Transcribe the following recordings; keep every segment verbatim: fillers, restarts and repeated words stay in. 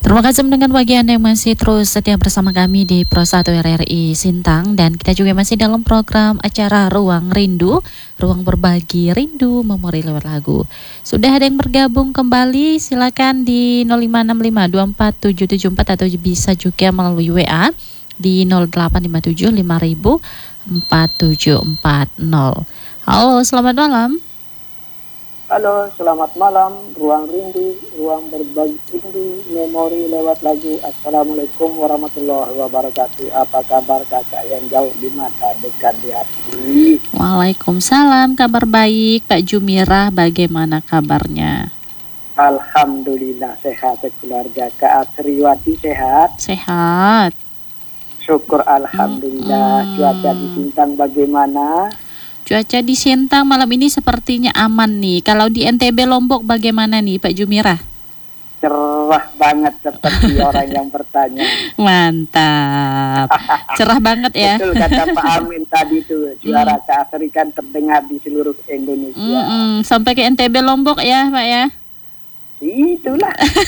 Terima kasih mendengar bagi Anda yang masih terus setia bersama kami di Pro satu R R I Sintang. Dan kita juga masih dalam program acara Ruang Rindu, Ruang Berbagi Rindu Memori lewat lagu. Sudah ada yang bergabung kembali, silakan di nol lima enam lima dua empat tujuh tujuh empat atau bisa juga melalui W A di nol delapan lima tujuh lima nol nol empat tujuh empat nol. Halo, selamat malam. Halo, selamat malam. Ruang Rindu, Ruang Berbagi Rindu Memori lewat lagu. Assalamualaikum warahmatullahi wabarakatuh. Apa kabar kakak yang jauh di mata, dekat di hati? Waalaikumsalam, kabar baik. Pak Jumirah, bagaimana kabarnya? Alhamdulillah sehat keluarga. Kak Asriwati sehat? Sehat. Syukur alhamdulillah. Hmm. Cuaca di Sintang bagaimana? Cuaca di Sintang malam ini sepertinya aman nih. Kalau di N T B Lombok bagaimana nih Pak Jumirah? Cerah banget seperti orang yang bertanya. Mantap. Cerah banget ya. Betul kata Pak Amin tadi tuh. Suara hmm. Kak Asri kan terdengar di seluruh Indonesia. Mm-mm. Sampai ke N T B Lombok ya Pak ya. Itulah.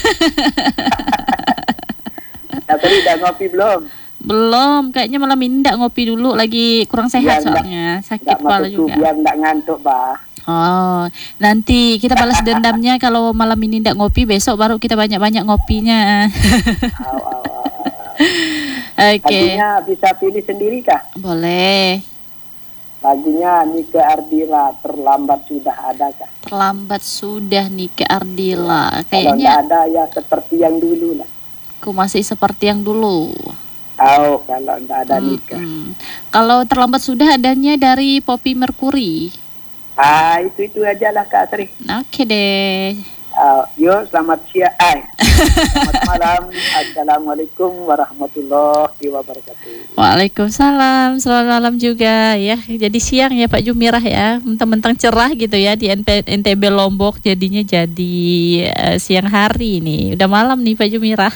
Kak Asri udah ngopi belum? Belum, kayaknya malam ini enggak ngopi dulu, lagi kurang sehat biar soalnya, enggak, sakit kepala juga. Biar enggak ngantuk, Bah. Oh, nanti kita balas dendamnya kalau malam ini enggak ngopi, besok baru kita banyak-banyak ngopinya. Au, au, au. Oke. Okay. Lagunya bisa pilih sendiri kah? Boleh. Lagunya Nike Ardila, Terlambat Sudah Ada kah? Terlambat Sudah Nike Ardila. Ya, kayaknya kalau ada ya seperti yang dulu lah. Aku masih seperti yang dulu. Oh, kalau enggak ada nikah. Hmm, kalau Terlambat Sudah adanya dari Poppy Mercury. Ah, itu-itu aja lah Kak Sri. Oke deh. Uh, yo, selamat siang. Eh, selamat malam. Assalamualaikum warahmatullahi wabarakatuh. Waalaikumsalam. Selamat malam juga ya. Jadi siang ya Pak Jumirah ya. Mentang-mentang cerah gitu ya di N T B Lombok, jadinya jadi uh, siang hari nih. Udah malam nih Pak Jumirah.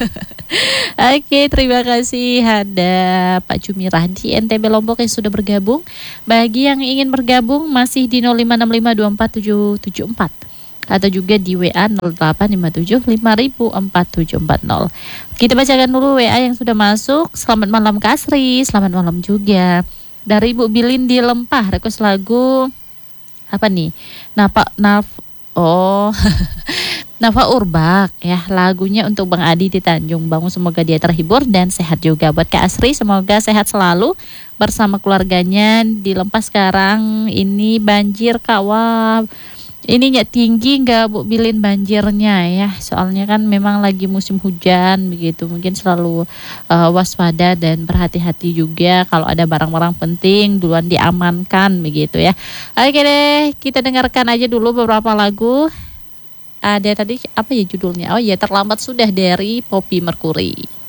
Oke, terima kasih ada Pak Jumirah di N T B Lombok yang sudah bergabung. Bagi yang ingin bergabung masih di nol lima enam lima dua empat tujuh tujuh empat atau juga di W A nol delapan lima tujuh lima nol nol empat tujuh empat nol. Kita bacakan dulu W A yang sudah masuk. Selamat malam Kak Asri, selamat malam juga dari Ibu Bilin di Lempah. Request lagu apa nih? Napa naf oh Nafa Urbak ya, lagunya untuk Bang Adi di Tanjung Bangun. Semoga dia terhibur dan sehat juga. Buat Kak Asri, semoga sehat selalu bersama keluarganya di Lempah. Sekarang ini banjir Kak. Wah, ininya tinggi nggak Bu Bilin banjirnya ya? Soalnya kan memang lagi musim hujan begitu. Mungkin selalu uh, waspada dan berhati-hati juga. Kalau ada barang-barang penting duluan diamankan begitu ya. Oke deh, kita dengarkan aja dulu beberapa lagu. Ada tadi apa ya judulnya? Oh ya, Terlambat Sudah dari Poppy Mercury.